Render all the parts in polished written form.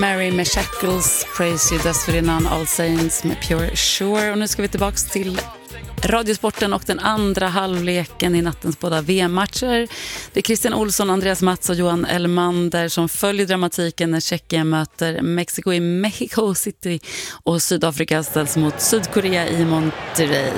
Mary med Shackles, Praise You, dessförinnan All Saints med Pure Sure. Och nu ska vi tillbaka till Radiosporten och den andra halvleken i nattens båda VM-matcher. Det är Christian Olsson, Andreas Mats och Johan Elmander som följer dramatiken när Tjeckien möter Mexiko i Mexico City och Sydafrika ställs mot Sydkorea i Monterrey.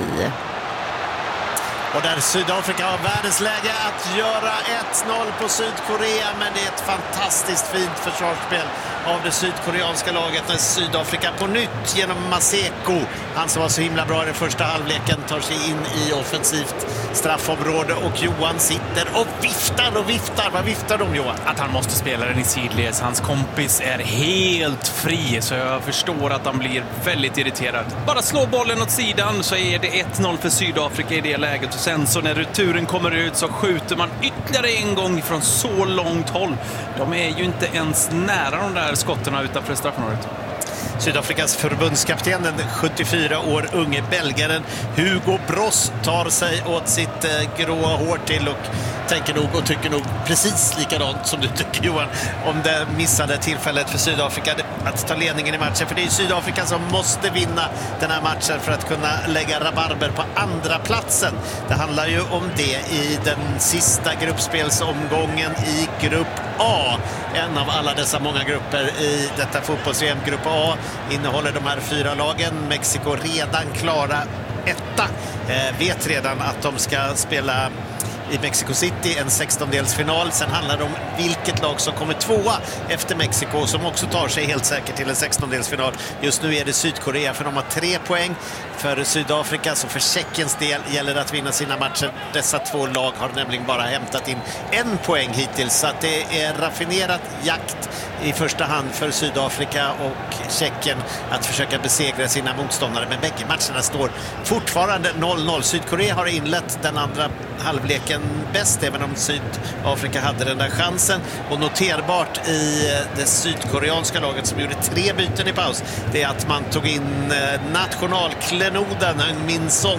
Och där Sydafrika har världens läge att göra 1-0 på Sydkorea, men det är ett fantastiskt fint försvarsspel av det sydkoreanska laget när Sydafrika på nytt genom Maseko, han som var så himla bra i den första halvleken, tar sig in i offensivt straffområde och Johan sitter och viftar. Vad viftar de, Johan? Att han måste spela den i sidleds. Hans kompis är helt fri, så jag förstår att han blir väldigt irriterad. Bara slå bollen åt sidan så är det 1-0 för Sydafrika i det läget. Och sen så när returen kommer ut så skjuter man ytterligare en gång från så långt håll. De är ju inte ens nära de där skotterna utanför straffområdet. Sydafrikas förbundskapten, den 74 år unge belgaren Hugo Bross, tar sig åt sitt gråa hår till och tänker nog och tycker nog precis likadant som du tycker, Johan, om det missade tillfället för Sydafrika att ta ledningen i matchen. För det är Sydafrika som måste vinna den här matchen för att kunna lägga rabarber på andra platsen. Det handlar ju om det i den sista gruppspelsomgången i grupp A. En av alla dessa många grupper i detta fotbolls-VM. Grupp A innehåller de här 4 lagen. Mexiko redan klara etta. Vet redan att de ska spela i Mexico City en 16-delsfinal. Sen handlar det om vilket lag som kommer tvåa efter Mexiko, som också tar sig helt säkert till en 16-delsfinal. Just nu är det Sydkorea, för de har 3 poäng. För Sydafrika, så för Tjeckiens del gäller det att vinna sina matcher. Dessa 2 lag har nämligen bara hämtat in 1 poäng hittills, så att det är raffinerat jakt i första hand för Sydafrika och Tjeckien att försöka besegra sina motståndare. Men bägge matcherna står fortfarande 0-0. Sydkorea har inlett den andra halvleken bäst, även om Sydafrika hade den där chansen. Och noterbart i det sydkoreanska laget som gjorde 3 byten i paus, det är att man tog in nationalklenoden Min Son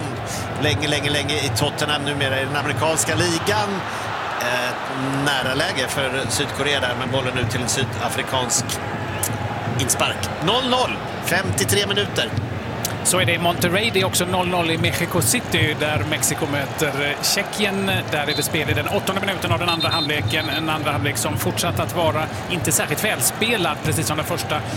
länge i Tottenham, numera i den amerikanska ligan. Nära läge för Sydkorea där, men bollen ut till en sydafrikansk inspark. 0-0, 53 minuter. Så är det i Monterrey. Det är också 0-0 i Mexico City där Mexiko möter Tjeckien. Där är det spel i den 8:e minuten av den andra halvleken. En andra halvlek som fortsatt att vara inte särskilt välspelad, precis som den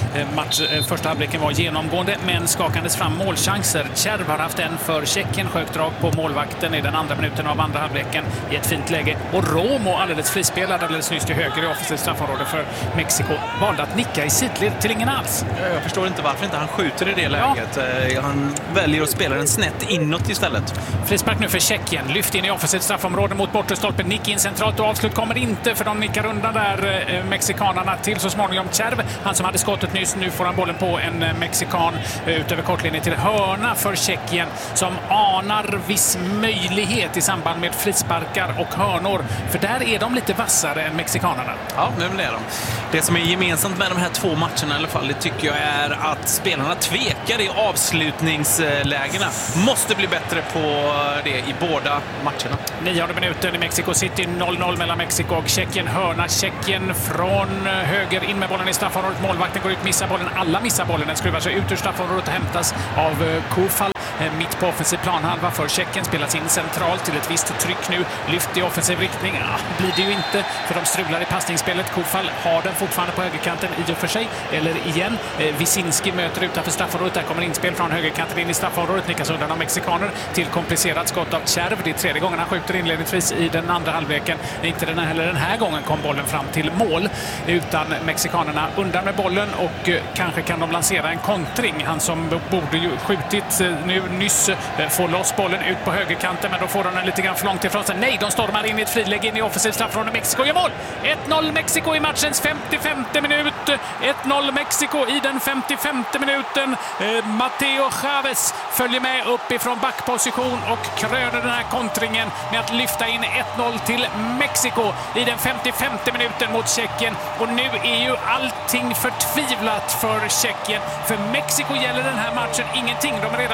första halvleken var genomgående, men skakandes fram målchanser. Kärv har haft en för Tjeckien, skökt drag på målvakten i den andra minuten av andra halvleken i ett fint läge. Och Romo, alldeles frispelad alldeles nyss till höger i offensivt straffområde för Mexiko, valde att nicka i sidled till ingen alls. Jag förstår inte varför inte han skjuter i det läget. Ja. Han väljer att spela den snett inåt istället. Frispark nu för Tjeckien. Lyft in i offensivt straffområde mot bortestolpen. Nick in centralt och avslut kommer inte, för de nickar undan där mexikanerna till så småningom Kärv. Han som hade skottet nyss, nu får han bollen på en mexikan utöver kortlinjen till hörna för Tjeckien, som anar viss möjlighet i samband med frisparkar och hörnor. För där är de lite vassare än mexikanerna. Ja, nu är de. Det som är gemensamt med de här 2 matcherna i alla fall, det tycker jag är att spelarna tvekar i avslutningslägena. Måste bli bättre på det i båda matcherna. 9:e minuten i Mexico City, 0-0 mellan Mexiko och Tjeckien. Hörna Tjeckien från höger in med bollen i straffområdet. Målvakten går ut, missar bollen. Alla missar bollen. Den skruvar sig ut ur straffområdet och hämtas av Kufal. Mitt på offensiv planhalva för Tjeckien, spelas in centralt till ett visst tryck nu. Lyft i offensiv riktning. Blir det ju inte, för de strular i passningsspelet. Kufal har den fortfarande på högerkanten i och för sig. Eller igen. Wisinski möter utanför straffområdet. Där kommer inspel från högerkanten in i straffområdet. Nickas undan av mexikaner till komplicerat skott av Kärv. Det är 3:e gången han skjuter inledningsvis i den andra halvleken. Inte heller den här gången kom bollen fram till mål, utan mexikanerna undan med bollen, och kanske kan de lansera en kontring. Han som borde ju skjutit nu nyss får loss bollen ut på högerkanten, men då får de den lite grann för långt ifrån sig. Nej, de stormar in i ett friläge in i offensivt straffområde. Mexiko gör mål! 1-0 Mexiko i matchens 55:e minut. 1-0 Mexiko i den 55:e minuten. Mateo Chavez följer med uppifrån backposition och kröner den här kontringen med att lyfta in 1-0 till Mexiko i den 55:e minuten mot Tjeckien. Och nu är ju allting förtvivlat för Tjeckien. För Mexiko gäller den här matchen ingenting. De är redan klara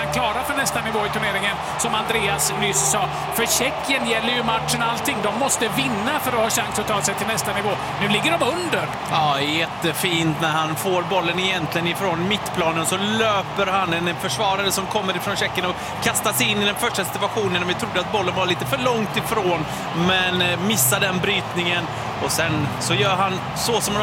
för nästa nivå i turneringen, som Andreas nyss sa. För Tjeckien gäller ju matchen allting. De måste vinna för att ha chans att ta sig till nästa nivå. Nu ligger de under. Ja, jättefint när han får bollen egentligen ifrån mittplanen, så löper han, en försvarare som kommer ifrån Tjeckien, och kastar sig in i den första situationen. Vi trodde att bollen var lite för långt ifrån, men missar den brytningen. Och sen så gör han så som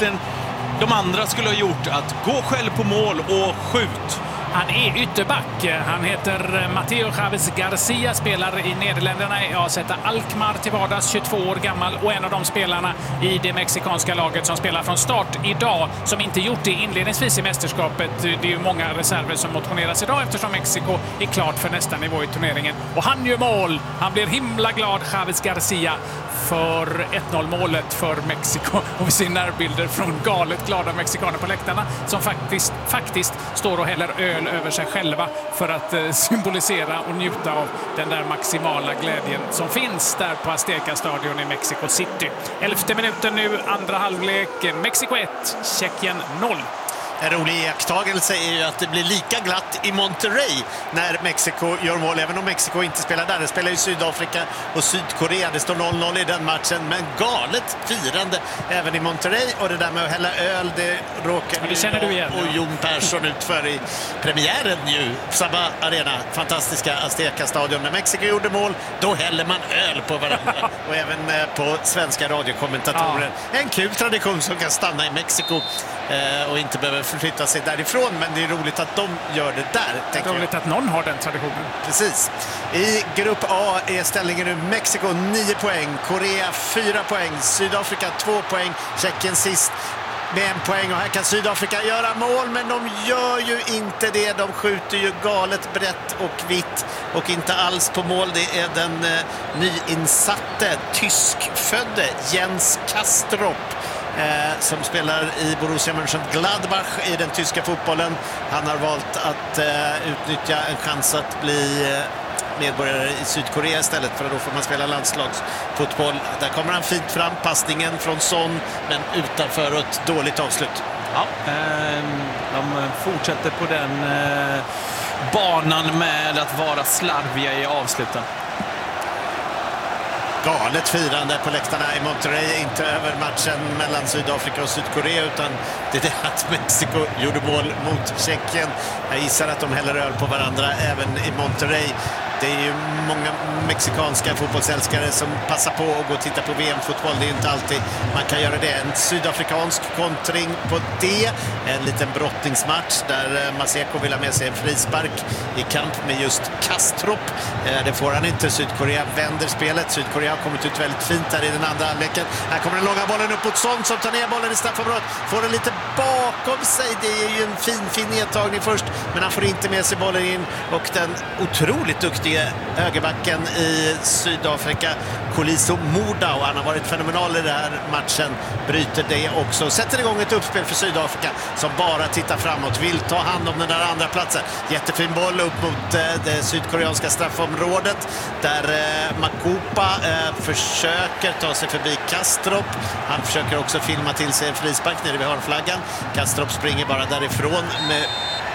de andra skulle ha gjort, att gå själv på mål och skjut. Han är ytterback. Han heter Matteo Chaves Garcia, spelar i Nederländerna i AZ Alkmaar till vardags, 22 år gammal, och en av de spelarna i det mexikanska laget som spelar från start idag, som inte gjort det inledningsvis i mästerskapet. Det är ju många reserver som motioneras idag eftersom Mexiko är klart för nästa nivå i turneringen. Och han gör mål. Han blir himla glad, Chaves Garcia, för 1-0-målet för Mexiko. Och vi ser närbilder från galet glada mexikaner på läktarna som faktiskt står och häller öl över sig själva för att symbolisera och njuta av den där maximala glädjen som finns där på Azteca-stadion i Mexico City. 11:e minuten nu, andra halvlek. Mexiko 1, Tjeckien 0. En rolig iakttagelse är ju att det blir lika glatt i Monterrey när Mexiko gör mål, även om Mexiko inte spelar där. Det spelar ju Sydafrika och Sydkorea. Det står 0-0 i den matchen, men galet firande även i Monterrey. Och det där med att hälla öl, det råkar det känner du igen, och Jon Persson ut för i premiären ju. Samma arena, fantastiska Azteca-stadion. När Mexiko gjorde mål, då häller man öl på varandra. Och även på svenska radiokommentatorer. Ja. En kul tradition som kan stanna i Mexiko och inte behöver förflytta sig därifrån, men det är roligt att de gör det där. Det är roligt att någon har den traditionen. Precis. I grupp A är ställningen nu Mexiko 9 poäng, Korea 4 poäng, Sydafrika 2 poäng, Tjeckien sist med 1 poäng, och här kan Sydafrika göra mål, men de gör ju inte det. De skjuter ju galet brett och vitt och inte alls på mål. Det är den nyinsatte tyskfödde Jens Kastrup som spelar i Borussia Mönchengladbach i den tyska fotbollen. Han har valt att utnyttja en chans att bli medborgare i Sydkorea istället, för då får man spela landslagsfotboll. Där kommer han fint fram, passningen från Son, men utanför ett dåligt avslut. Ja, de fortsätter på den banan med att vara slarviga i avsluten. Galet firande på läktarna i Monterrey, inte över matchen mellan Sydafrika och Sydkorea, utan det är det att Mexiko gjorde mål mot Tjeckien. Jag gissar att de häller öl på varandra även i Monterrey. Det är ju många mexikanska fotbollsälskare som passar på att gå och titta på VM-fotboll. Det är ju inte alltid man kan göra det. En sydafrikansk kontring på det. En liten brottningsmatch där Maseko vill ha med sig en frispark i kamp med just Kastrup. Det får han inte. Sydkorea vänder spelet. Sydkorea har kommit ut väldigt fint där i den andra halvleken. Här kommer den långa bollen upp mot Son som tar ner bollen i straffområdet. Får den lite bakom sig. Det är ju en fin nedtagning först, men han får inte med sig bollen in, och den otroligt duktiga högerbacken i Sydafrika, Koliso Moda, och han har varit fenomenal i den här matchen, bryter det också. Sätter igång ett uppspel för Sydafrika som bara tittar framåt, vill ta hand om den där andra platsen. Jättefin boll upp mot det sydkoreanska straffområdet där Makupa försöker ta sig förbi Kastrup. Han försöker också filma till sig en frispark nere vid hörnflaggan. Kastrup springer bara därifrån med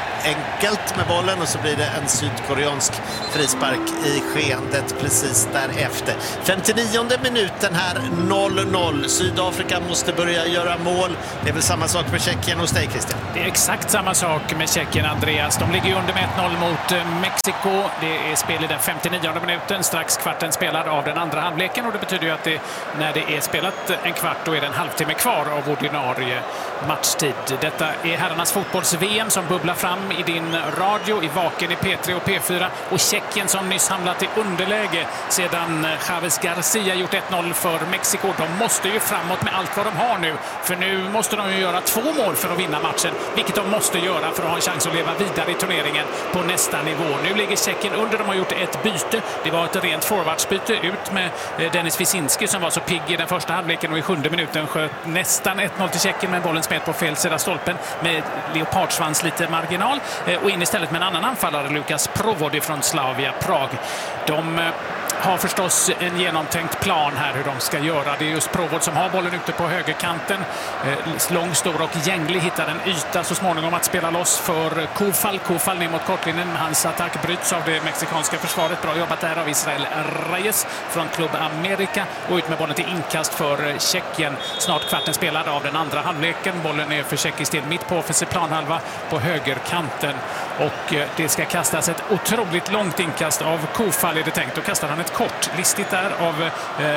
enkelt med bollen, och så blir det en sydkoreansk frispark i skeendet precis därefter. 59:e minuten här, 0-0. Sydafrika måste börja göra mål. Det är väl samma sak med Tjeckien hos dig, Christian? Det är exakt samma sak med Tjeckien, Andreas. De ligger under med 1-0 mot Mexiko. Det är spel i den 59:e minuten, strax kvarten spelad av den andra halvleken, och det betyder ju att när det är spelat en kvart, då är det en halvtimme kvar av ordinarie matchtid. Detta är herrarnas fotbolls-VM som bubblar fram i din radio, i Vaken, i P3 och P4, och Tjeckien som nyss hamnat i underläge sedan Chaves Garcia gjort 1-0 för Mexiko. De måste ju framåt med allt vad de har nu, för nu måste de ju göra 2 mål för att vinna matchen, vilket de måste göra för att ha en chans att leva vidare i turneringen på nästa nivå. Nu ligger Tjeckien under, de har gjort ett byte. Det var ett rent forwardsbyte, ut med Denis Wisinski som var så pigg i den första halvleken, och i 7:e minuten sköt nästan 1-0 till Tjeckien, men bollen smet på fel sida stolpen med leopardsvans lite marginal, och in istället med en annan anfallare, Lukas Provod från Slavia Prag. De har förstås en genomtänkt plan här hur de ska göra. Det är just Provod som har bollen ute på högerkanten. Lång, stor och gänglig, hittar en yta så småningom att spela loss för Kofal. Kofal ner mot kortlinjen. Hans attack bryts av det mexikanska försvaret. Bra jobbat där av Israel Reyes från Club America. Och ut med bollen till inkast för Tjeckien. Snart kvarten spelad av den andra halvleken. Bollen är för tjeckisk del mitt på offensiv planhalva på högerkanten. Och det ska kastas ett otroligt långt inkast av Kofal är det tänkt. Då kastar han ett kort listigt där av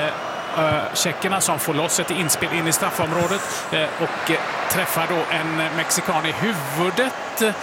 tjeckerna som får loss ett inspel in i straffområdet och träffar då en mexikan i huvudet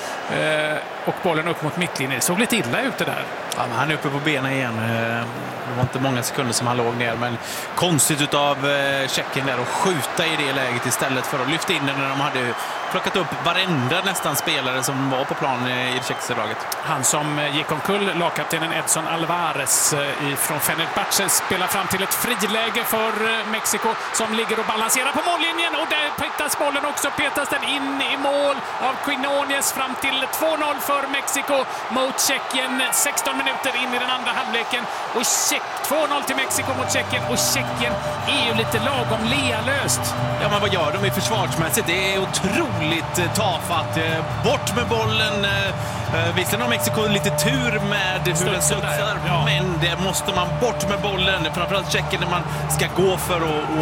och bollen upp mot mittlinjen. Det såg lite illa ut det där. Ja, men han är uppe på benen igen. Det var inte många sekunder som han låg ner, men konstigt utav Tjeckien där att skjuta i det läget istället för att lyfta in den när de hade plockat upp varenda nästan spelare som var på plan i det tjeckiska laget. Han som gick omkull, lagkaptenen Edson Alvarez från Fenerbahce, spelar fram till ett friläge för Mexiko som ligger och balanserar på mållinjen och där petas bollen också, petas den in i mål av Quinones fram till 2-0 för Mexiko mot Tjeckien. 16 minuter in i den andra halvleken och 2-0 till Mexiko mot Tjeckien och Tjeckien är ju lite lagom lealöst. Ja, men vad gör de i försvarsmässigt? Det är otroligt tafatt. Bort med bollen. Visserligen har Mexiko lite tur med hur den studsar, ja. Men det måste man bort med bollen. Framförallt Tjeckien när man ska gå för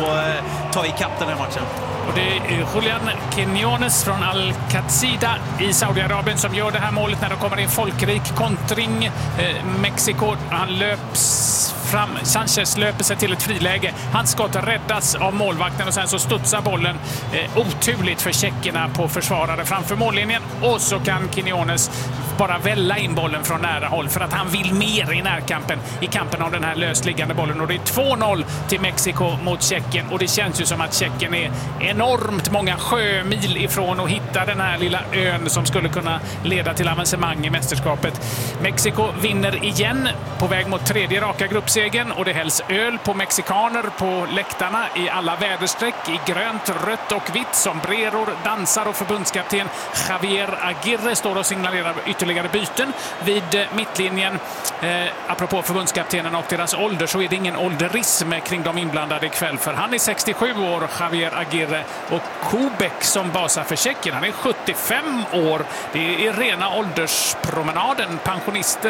att ta i kapp den här matchen. Och det är Julian Quinones från Al-Qatsida i Saudiarabien som gör det här målet när det kommer in folkrik kontring. Mexiko, han löps fram. Sanchez löper sig till ett friläge. Hans skott räddas av målvakten och sen så studsar bollen oturligt för tjeckerna på försvarare framför mållinjen. Och så kan Quinones bara välla in bollen från nära håll för att han vill mer i närkampen, i kampen om den här lösliggande bollen. Och det är 2-0 till Mexiko mot Tjeckien och det känns ju som att Tjeckien är enormt många sjömil ifrån att hitta den här lilla ön som skulle kunna leda till avancemang i mästerskapet. Mexiko vinner igen på väg mot tredje raka gruppsegen och det hälls öl på mexikaner på läktarna i alla väderstreck, i grönt, rött och vitt. Sombreror, dansar och förbundskapten Javier Aguirre står och signalerar ytterligare byten vid mittlinjen. Apropå förbundskaptenen och deras ålder så är det ingen ålderism kring de inblandade ikväll, för han är 67 år, Javier Aguirre, och Kubek som basar för Tjeckien, han är 75 år. Det är rena ålderspromenaden, pensionister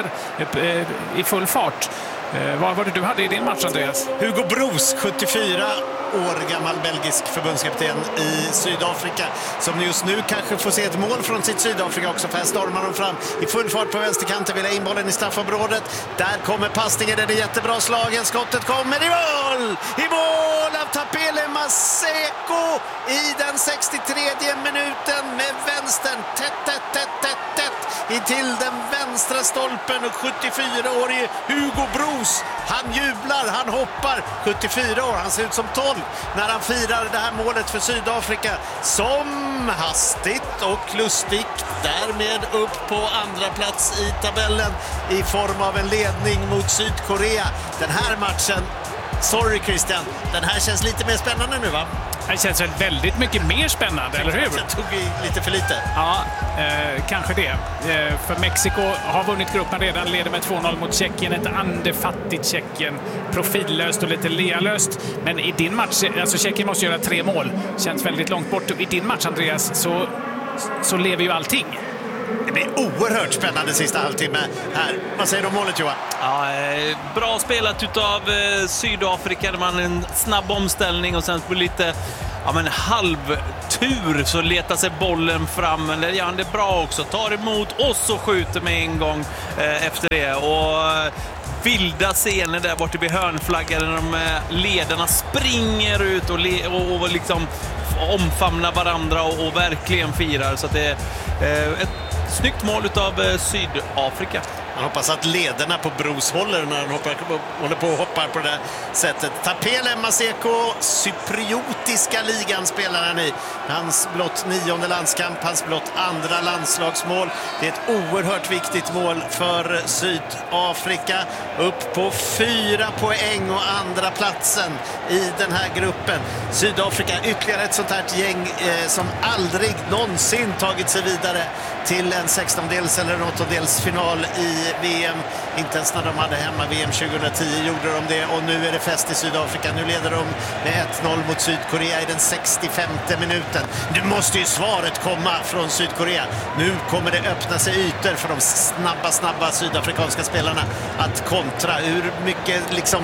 i full fart. Vad var det du hade i din match, Andreas? Hugo Broos, 74 år gammal belgisk förbundskapten i Sydafrika, som just nu kanske får se ett mål från sitt Sydafrika också, för här stormar de fram i full fart på vänsterkanten, vill ha in bollen i straffområdet. Där kommer passningen, den är jättebra slagen, skottet kommer i mål! I mål av Tapele Maseko i den 63:e minuten med vänstern, tätt in till den vänstra stolpen, och 74-årige Hugo Broos, han jublar, han hoppar, 74 år, han ser ut som 12 när han firar det här målet för Sydafrika, som hastigt och lustigt därmed upp på andra plats i tabellen i form av en ledning mot Sydkorea. Den här matchen, sorry Christian, den här känns lite mer spännande nu, va? Det känns väl väldigt mycket mer spännande, eller hur? Jag tog lite för lite. Ja, kanske det. För Mexiko har vunnit gruppen redan, leder med 2-0 mot Tjeckien. Ett andefattigt Tjeckien. Profillöst och lite lealöst. Men i din match, alltså Tjeckien måste göra 3 mål. Känns väldigt långt bort. I din match, Andreas, så lever ju allting. Det blir oerhört spännande sista halvtimme här. Vad säger du om målet, Johan? Ja, bra spelat utav Sydafrika. Det var en snabb omställning och sen på lite halvtur så letar sig bollen fram. Men det gör han det bra också. Tar emot och så skjuter med en gång efter det. Och vilda scener där borta vid hörnflaggan när de ledarna springer ut och liksom omfamnar varandra och verkligen firar. Så att det är ett snyggt mål utav Sydafrika. Man hoppas att lederna på Broos håller när han håller på och hoppar på det här sättet. Tapele Maseko, cypriotiska ligan spelar han i. Hans blott 9:e landskamp, hans blott 2:a landslagsmål. Det är ett oerhört viktigt mål för Sydafrika. Upp på 4 poäng och andra platsen i den här gruppen. Sydafrika, ytterligare ett sånt här gäng som aldrig någonsin tagit sig vidare till en 16-dels eller en 8-dels final i i VM. Inte ens när de hade hemma VM 2010 gjorde de det, och nu är det fest i Sydafrika. Nu leder de med 1-0 mot Sydkorea i den 65:e minuten. Nu måste ju svaret komma från Sydkorea. Nu kommer det öppna sig ytor för de snabba sydafrikanska spelarna att kontra. Hur mycket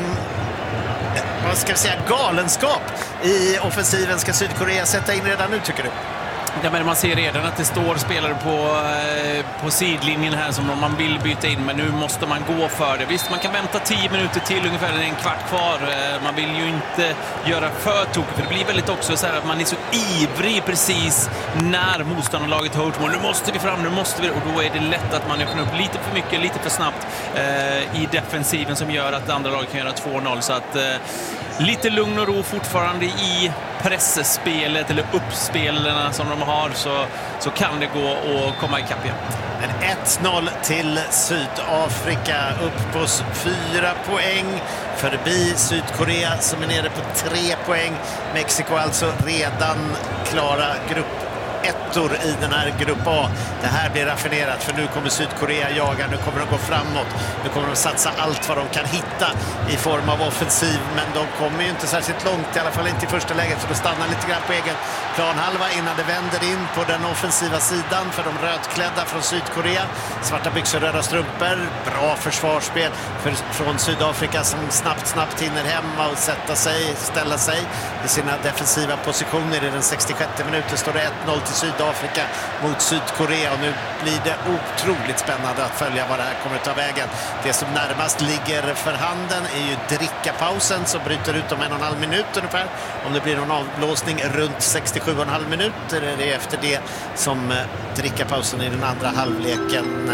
vad ska vi säga, galenskap i offensiven ska Sydkorea sätta in redan nu, tycker du? Ja, men man ser redan att det står spelare på sidlinjen här som man vill byta in, men nu måste man gå för det. Visst, man kan vänta 10 minuter till, ungefär en kvart kvar. Man vill ju inte göra för tokigt, för det blir väldigt också så här att man är så ivrig precis när motståndarlaget har gjort mål. Nu måste vi fram, nu måste vi, och då är det lätt att man öppnar upp lite för mycket, lite för snabbt i defensiven som gör att andra lag kan göra 2-0. Så att lite lugn och ro fortfarande i pressspelet eller uppspelarna som de har, så kan det gå att komma ikapp igen. Men 1-0 till Sydafrika, upp på 4 poäng förbi Sydkorea som är nere på 3 poäng. Mexiko alltså redan klara gruppettor i den här grupp A. Det här blir raffinerat, för nu kommer Sydkorea jaga, nu kommer de gå framåt, nu kommer de satsa allt vad de kan hitta i form av offensiv, men de kommer ju inte särskilt långt, i alla fall inte i första läget, så de stannar lite grann på egen planhalva innan det vänder in på den offensiva sidan för de rödklädda från Sydkorea. Svarta byxor, röda strumpor, bra försvarsspel från Sydafrika som snabbt hinner hemma och ställa sig i sina defensiva positioner. I den 66:e minuten står det 1-0 till Sydafrika mot Sydkorea, och nu blir det otroligt spännande att följa vad det här kommer att ta vägen. Det som närmast ligger för handen är ju drickapausen som bryter ut om 1,5 minut ungefär. Om det blir någon avblåsning runt 67,5 minuter är det efter det som drickapausen i den andra halvleken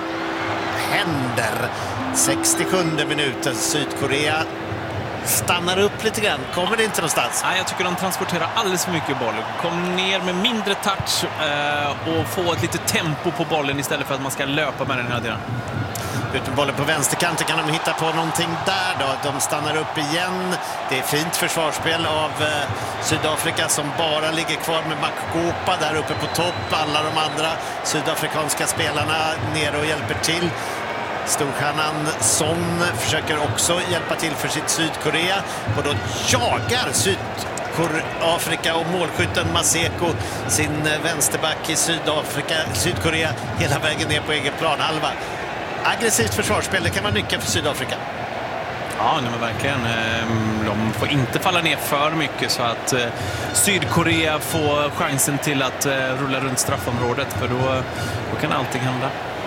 händer. 67:e minuten, Sydkorea stannar upp lite grann. Kommer det inte någonstans? Nej, jag tycker de transporterar alldeles för mycket boll. Kom ner med mindre touch och få ett litet tempo på bollen istället för att man ska löpa med den hela tiden. Utan bollen på vänsterkanten kan de hitta på någonting där då. De stannar upp igen. Det är fint försvarsspel av Sydafrika som bara ligger kvar med Makopa där uppe på topp. Alla de andra sydafrikanska spelarna nere och hjälper till. Storstjärnan Son försöker också hjälpa till för sitt Sydkorea, och då jagar Sydafrika och målskytten Maseko sin vänsterback i Sydkorea hela vägen ner på egen planhalva. Aggressivt försvarsspel, det kan vara nyckeln för Sydafrika. Ja, men verkligen. De får inte falla ner för mycket så att Sydkorea får chansen till att rulla runt straffområdet, för då kan allting hända.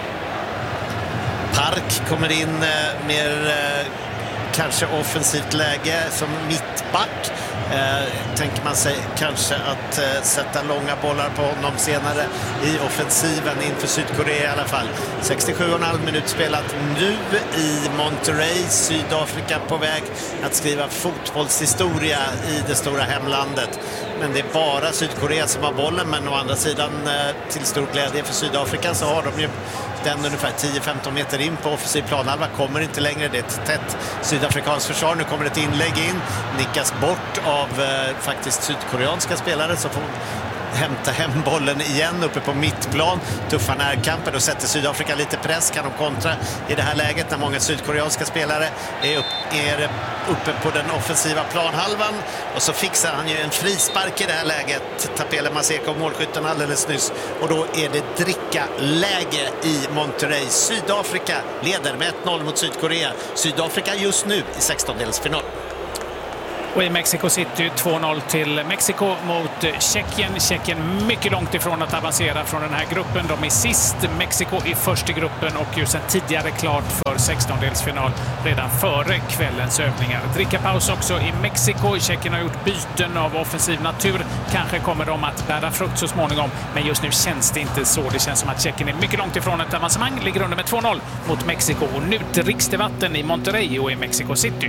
Park kommer in mer kanske offensivt läge som mittback. Tänker man sig kanske att sätta långa bollar på honom senare i offensiven inför Sydkorea i alla fall. 67,5 minut spelat nu i Monterrey, Sydafrika på väg att skriva fotbollshistoria i det stora hemlandet. Men det är bara Sydkorea som har bollen, men å andra sidan till stor glädje för Sydafrika så har de ju den ungefär 10-15 meter in på offensiv planhalva, kommer inte längre. Det är ett tätt sydafrikanskt försvar. Nu kommer ett inlägg in, nickas bort av faktiskt sydkoreanska spelare som får hämta hem bollen igen uppe på mittplan. Tuffa närkamper, och sätter Sydafrika lite press. Kan de kontra i det här läget när många sydkoreanska spelare är uppe på den offensiva planhalvan, och så fixar han ju en frispark i det här läget, Tapele Maseko, målskytten alldeles nyss, och då är det dricka-läge i Monterrey. Sydafrika leder med 1-0 mot Sydkorea. Sydafrika just nu i 16-delsfinal. Och i Mexico City 2-0 till Mexiko mot Tjeckien. Tjeckien mycket långt ifrån att avancera från den här gruppen. De är sist, Mexiko i första gruppen, och ju sedan tidigare klart för 16-delsfinal redan före kvällens övningar. Drickapaus också i Mexiko. Tjeckien har gjort byten av offensiv natur. Kanske kommer de att bära frukt så småningom, men just nu känns det inte så. Det känns som att Tjeckien är mycket långt ifrån ett avancemang. Ligger under med 2-0 mot Mexiko, och nu dricks det vatten i Monterrey och i Mexico City.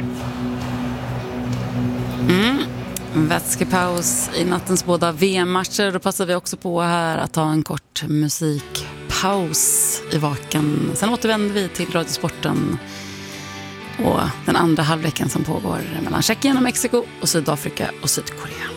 Vätskepaus i nattens båda VM-matcher. Då passar vi också på här att ta en kort musikpaus i vaken. Sen återvänder vi till Radiosporten och den andra halvleken som pågår mellan Tjeckien och Mexiko och Sydafrika och Sydkorea.